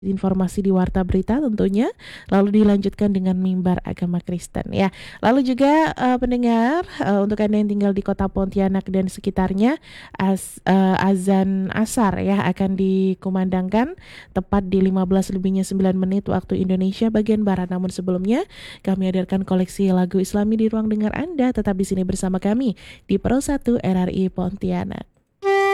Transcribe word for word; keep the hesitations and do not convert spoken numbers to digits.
informasi di Warta Berita tentunya, lalu dilanjutkan dengan mimbar agama Kristen ya. Lalu juga uh, pendengar, uh, untuk Anda yang tinggal di Kota Pontianak dan sekitarnya, az, uh, azan asar ya akan dikumandangkan tepat di lima belas lebihnya sembilan menit waktu Indonesia bagian barat. Namun sebelumnya kami hadirkan koleksi lagu Islami di ruang dengar Anda. Tetap di sini bersama kami di Pro satu R R I Pontianak.